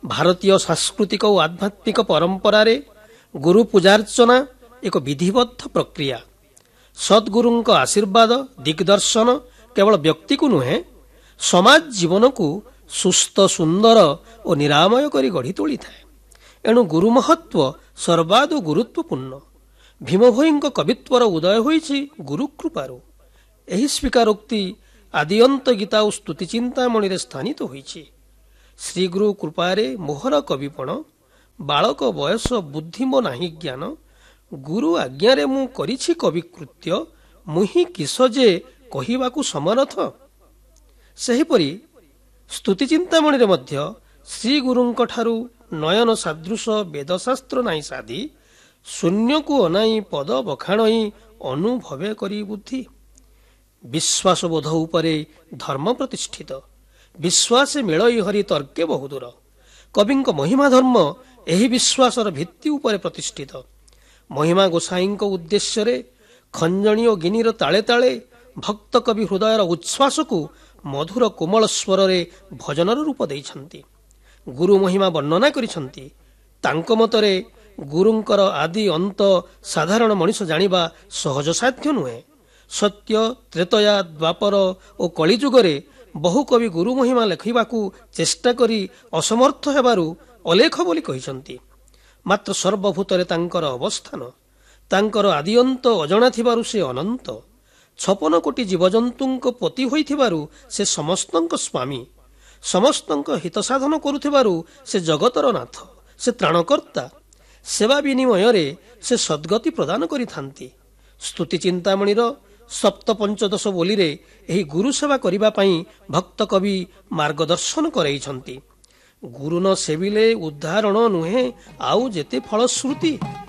ଭାରତୀୟ ସାଂସ୍କୃତିକ ଓ ଆଧ୍ୟାତ୍ମିକ ପରମ୍ପରାରେ ଗୁରୁ ପୂଜାର୍ଚ୍ଚନା ଏକ ବିଧିବଦ୍ଧ ପ୍ରକ୍ରିୟା। ସଦ୍ଗୁରୁଙ୍କ ଆଶୀର୍ବାଦ ଦିଗ୍ଦର୍ଶନ କେବଳ ବ୍ୟକ୍ତିକୁ ନୁହେଁ, ସମାଜ ଜୀବନକୁ ସୁସ୍ଥ, ସୁନ୍ଦର ଓ ନିରାମୟ କରି ଗଢ଼ି ତୋଳିଥାଏ। ଏଣୁ ଗୁରୁ ମହତ୍ୱ ସର୍ବାଦୁ ଗୁରୁତ୍ୱପୂର୍ଣ୍ଣ। ଭୀମଭୋଇଙ୍କ କବିତ୍ୱର ଉଦୟ ହୋଇଛି ଗୁରୁ କୃପାରୁ। ଏହି ସ୍ୱୀକାରୋକ୍ତି ଆଦିଅନ୍ତ ଗୀତା ଓ ସ୍ତୁତି ଚିନ୍ତାମଣିରେ ସ୍ଥାନିତ ହୋଇଛି। ଶ୍ରୀଗୁରୁ କୃପାରେ ମୋହର କବିପଣ, ବାଳକ ବୟସ ବୁଦ୍ଧି ମୋ ନାହିଁ ଜ୍ଞାନ, ଗୁରୁ ଆଜ୍ଞାରେ ମୁଁ କରିଛି କବିକୃତ୍ୟ, ମୁହିଁ କିସ ଯେ କହିବାକୁ ସମରଥ। ସେହିପରି ସ୍ତୁତି ଚିନ୍ତାମଣିରେ ମଧ୍ୟ ଶ୍ରୀଗୁରୁଙ୍କଠାରୁ ନୟନ ସାଦୃଶ ବେଦଶାସ୍ତ୍ର ନାହିଁ ସାଧି, ଶୂନ୍ୟକୁ ଅନାଇ ପଦ ବଖାଣଇ ଅନୁଭବେ କରି ବୁଦ୍ଧି। ବିଶ୍ୱାସ ବୋଧ ଉପରେ ଧର୍ମ ପ୍ରତିଷ୍ଠିତ, ବିଶ୍ୱାସେ ମେଳଇ ହରି ତର୍କେ ବହୁଦୂର। କବିଙ୍କ ମହିମା ଧର୍ମ ଏହି ବିଶ୍ୱାସର ଭିତ୍ତି ଉପରେ ପ୍ରତିଷ୍ଠିତ। ମହିମା ଗୋସାଇଁଙ୍କ ଉଦ୍ଦେଶ୍ୟରେ ଖଞ୍ଜଣୀ ଓ ଗିନିର ତାଳେ ତାଳେ ଭକ୍ତ କବି ହୃଦୟର ଉଚ୍ଛ୍ୱାସକୁ ମଧୁର କୋମଳ ସ୍ୱରରେ ଭଜନର ରୂପ ଦେଇଛନ୍ତି। ଗୁରୁ ମହିମା ବର୍ଣ୍ଣନା କରିଛନ୍ତି। ତାଙ୍କ ମତରେ ଗୁରୁଙ୍କର ଆଦି ଅନ୍ତ ସାଧାରଣ ମଣିଷ ଜାଣିବା ସହଜ ସାଧ୍ୟ ନୁହେଁ। ସତ୍ୟ, ତ୍ରେତୟା, ଦ୍ୱାପର ଓ କଳିଯୁଗରେ ବହୁ କବି ଗୁରୁ ମହିମା ଲେଖିବାକୁ ଚେଷ୍ଟା କରି ଅସମର୍ଥ ହେବାରୁ ଅଲେଖ ବୋଲି କହିଛନ୍ତି। ମାତ୍ର ସର୍ବଭୂତରେ ତାଙ୍କର ଅବସ୍ଥାନ। ତାଙ୍କର ଆଦିଅନ୍ତ ଅଜଣା ଥିବାରୁ ସେ ଅନନ୍ତ। 56 କୋଟି ଜୀବଜନ୍ତୁଙ୍କ ପତି ହୋଇଥିବାରୁ ସେ ସମସ୍ତଙ୍କ ସ୍ୱାମୀ। ସମସ୍ତଙ୍କ ହିତ ସାଧନ କରୁଥିବାରୁ ସେ ଜଗତର ନାଥ, ସେ ତ୍ରାଣକର୍ତ୍ତା। ସେବା ବିନିମୟରେ ସେ ସଦ୍ଗତି ପ୍ରଦାନ କରିଥାନ୍ତି। ସ୍ତୁତି ଚିନ୍ତାମଣିର ସପ୍ତପଞ୍ଚଦଶ ବୋଲିରେ ଏହି ଗୁରୁ ସେବା କରିବା ପାଇଁ ଭକ୍ତ କବି ମାର୍ଗଦର୍ଶନ କରେଇଛନ୍ତି। ଗୁରୁ ନ ସେବିଲେ ଉଦ୍ଧାରଣ ନୁହେଁ ଆଉ ଯେତେ ଫଳଶ୍ରୁତି।